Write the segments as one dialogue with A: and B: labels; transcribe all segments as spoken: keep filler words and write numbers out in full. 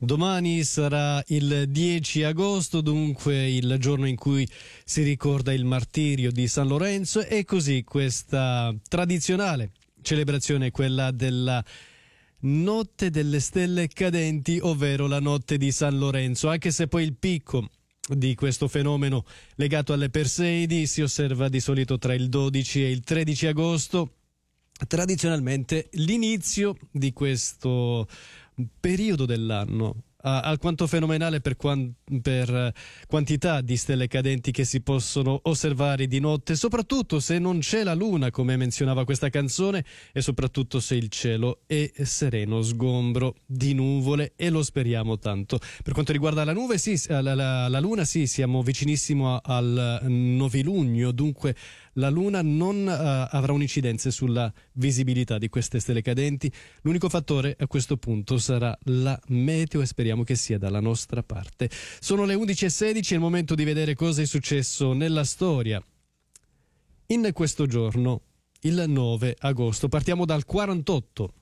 A: Domani sarà il dieci agosto, dunque il giorno in cui si ricorda il martirio di San Lorenzo, e così questa tradizionale celebrazione è quella della Notte delle Stelle Cadenti, ovvero la notte di San Lorenzo, anche se poi il picco di questo fenomeno legato alle Perseidi si osserva di solito tra il dodici e il tredici agosto. Tradizionalmente l'inizio di questo periodo dell'anno, alquanto fenomenale per, quan- per quantità di stelle cadenti che si possono osservare di notte, soprattutto se non c'è la luna, come menzionava questa canzone, e soprattutto se il cielo è sereno, sgombro di nuvole, e lo speriamo tanto. Per quanto riguarda la nube, sì, la, la, la luna, sì, siamo vicinissimo al novilunio, dunque la luna non uh, avrà un'incidenza sulla visibilità di queste stelle cadenti. L'unico fattore a questo punto sarà la meteo, e speriamo che sia dalla nostra parte. Sono le undici e sedici, è il momento di vedere cosa è successo nella storia in questo giorno, il nove agosto. Partiamo dal quarantotto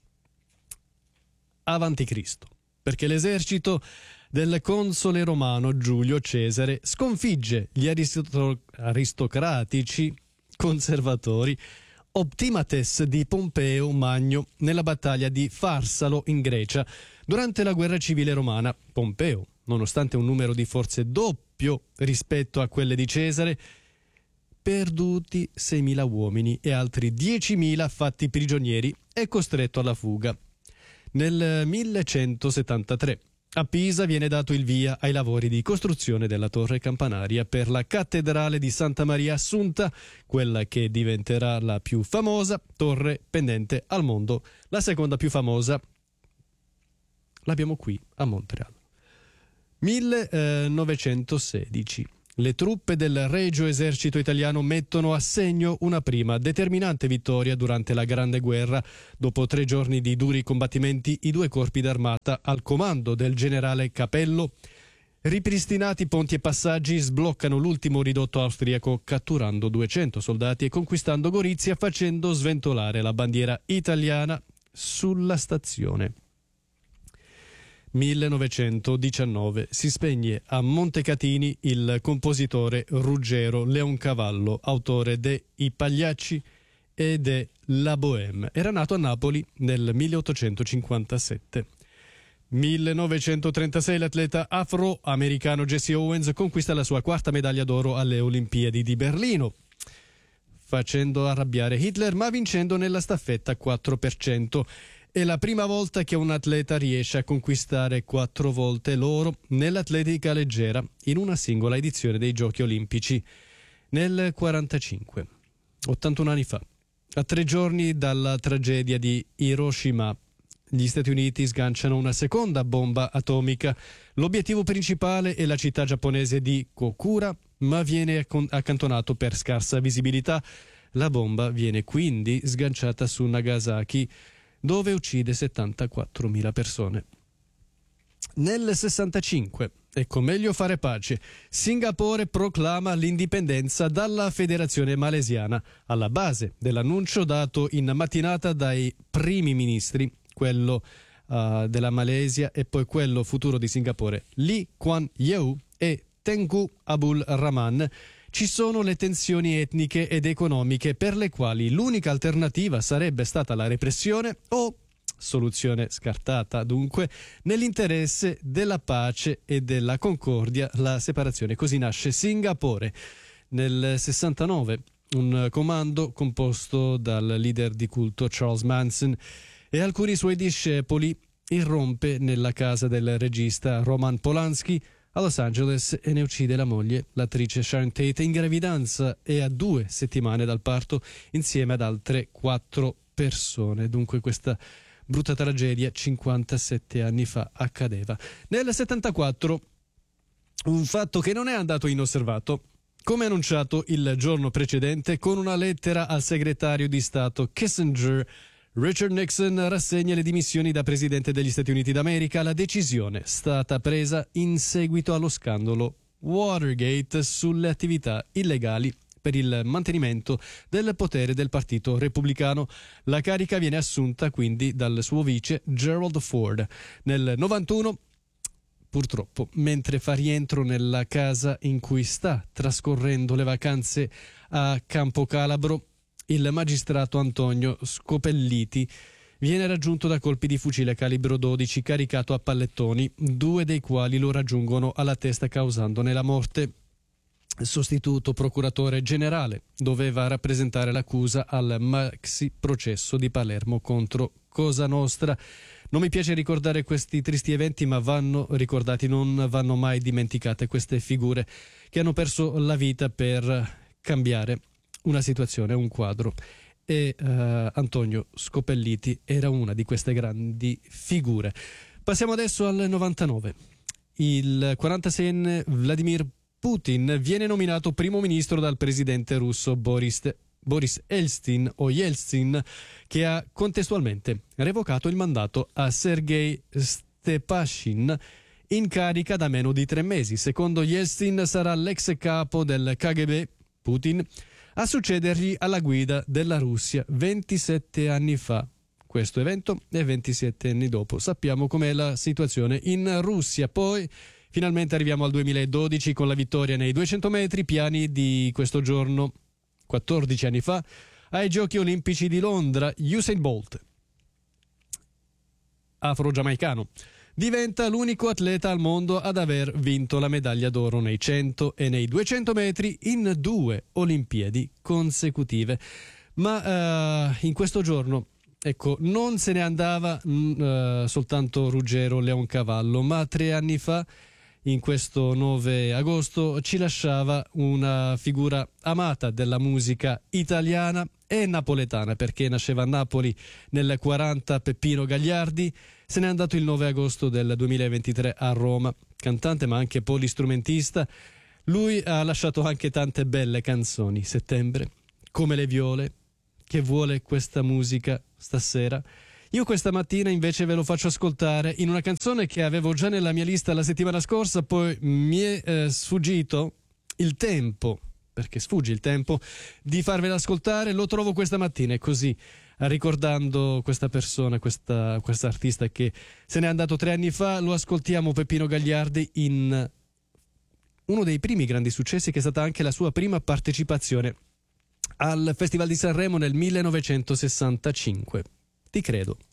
A: avanti Cristo, perché l'esercito del console romano Giulio Cesare sconfigge gli aristo- aristocratici conservatori Optimates di Pompeo Magno nella battaglia di Farsalo in Grecia. Durante la guerra civile romana, Pompeo, nonostante un numero di forze doppio rispetto a quelle di Cesare, perduti seimila uomini e altri diecimila fatti prigionieri, è costretto alla fuga. Nel millecentosettantatré a Pisa viene dato il via ai lavori di costruzione della torre campanaria per la cattedrale di Santa Maria Assunta, quella che diventerà la più famosa torre pendente al mondo. La seconda più famosa l'abbiamo qui a Montreal. millenovecentosedici. Le truppe del Regio Esercito Italiano mettono a segno una prima determinante vittoria durante la Grande Guerra. Dopo tre giorni di duri combattimenti, i due corpi d'armata, al comando del generale Capello, ripristinati ponti e passaggi, sbloccano l'ultimo ridotto austriaco, catturando duecento soldati e conquistando Gorizia, facendo sventolare la bandiera italiana sulla stazione. millenovecentodiciannove. Si spegne a Montecatini il compositore Ruggero Leoncavallo, autore de I Pagliacci e de La Bohème. Era nato a Napoli nel milleottocentocinquantasette. millenovecentotrentasei. L'atleta afroamericano Jesse Owens conquista la sua quarta medaglia d'oro alle Olimpiadi di Berlino, facendo arrabbiare Hitler ma vincendo nella staffetta quattro per cento. È la prima volta che un atleta riesce a conquistare quattro volte l'oro nell'atletica leggera in una singola edizione dei Giochi Olimpici. Nel quarantacinque, ottantuno anni fa, a tre giorni dalla tragedia di Hiroshima, gli Stati Uniti sganciano una seconda bomba atomica. L'obiettivo principale è la città giapponese di Kokura, ma viene accantonato per scarsa visibilità. La bomba viene quindi sganciata su Nagasaki, dove uccide settantaquattromila persone. Nel sessantacinque, ecco, meglio fare pace, Singapore proclama l'indipendenza dalla Federazione Malesiana, alla base dell'annuncio dato in mattinata dai primi ministri, quello uh, della Malesia e poi quello futuro di Singapore, Lee Kuan Yew e Tengku Abdul Rahman. Ci sono le tensioni etniche ed economiche per le quali l'unica alternativa sarebbe stata la repressione o, soluzione scartata dunque, nell'interesse della pace e della concordia, la separazione. Così nasce Singapore. Nel sessantanove un comando composto dal leader di culto Charles Manson e alcuni suoi discepoli irrompe nella casa del regista Roman Polanski a Los Angeles e ne uccide la moglie, l'attrice Sharon Tate, in gravidanza e a due settimane dal parto, insieme ad altre quattro persone. Dunque questa brutta tragedia cinquantasette anni fa accadeva. Nel settantaquattro un fatto che non è andato inosservato, come annunciato il giorno precedente con una lettera al segretario di Stato Kissinger. Richard Nixon rassegna le dimissioni da presidente degli Stati Uniti d'America. La decisione è stata presa in seguito allo scandalo Watergate sulle attività illegali per il mantenimento del potere del Partito Repubblicano. La carica viene assunta quindi dal suo vice Gerald Ford. Nel novantuno purtroppo, mentre fa rientro nella casa in cui sta trascorrendo le vacanze a Campocalabro, il magistrato Antonio Scopelliti viene raggiunto da colpi di fucile calibro dodici caricato a pallettoni, due dei quali lo raggiungono alla testa causandone la morte. Il sostituto procuratore generale doveva rappresentare l'accusa al maxi processo di Palermo contro Cosa Nostra. Non mi piace ricordare questi tristi eventi, ma vanno ricordati, non vanno mai dimenticate queste figure che hanno perso la vita per cambiare una situazione, un quadro. E uh, Antonio Scopelliti era una di queste grandi figure. Passiamo adesso al novantanove. Il quarantaseienne Vladimir Putin viene nominato primo ministro dal presidente russo Boris, Boris Eltsine o Yeltsin, che ha contestualmente revocato il mandato a Sergei Stepashin, in carica da meno di tre mesi. Secondo Yeltsin sarà l'ex capo del K G B, Putin, a succedergli alla guida della Russia ventisette anni fa. Questo evento è ventisette anni dopo. Sappiamo com'è la situazione in Russia. Poi finalmente arriviamo al duemiladodici con la vittoria nei duecento metri piani di questo giorno, quattordici anni fa, ai Giochi Olimpici di Londra. Usain Bolt, afro-giamaicano, diventa l'unico atleta al mondo ad aver vinto la medaglia d'oro nei cento e nei duecento metri in due Olimpiadi consecutive. Ma uh, in questo giorno, ecco, non se ne andava uh, soltanto Ruggero Leoncavallo, ma tre anni fa, in questo nove agosto, ci lasciava una figura amata della musica italiana e napoletana, perché nasceva a Napoli nel quaranta Peppino Gagliardi, se n'è andato il nove agosto del duemilaventitré a Roma, cantante ma anche polistrumentista. Lui ha lasciato anche tante belle canzoni, Settembre, Come le viole, Che vuole questa musica stasera. Io questa mattina invece ve lo faccio ascoltare in una canzone che avevo già nella mia lista la settimana scorsa, poi mi è eh, sfuggito il tempo, perché sfugge il tempo, di farvela ascoltare. Lo trovo questa mattina e così, ricordando questa persona, questa, questa artista che se n'è andato tre anni fa, lo ascoltiamo, Peppino Gagliardi, in uno dei primi grandi successi che è stata anche la sua prima partecipazione al Festival di Sanremo nel millenovecentosessantacinque. Ti credo.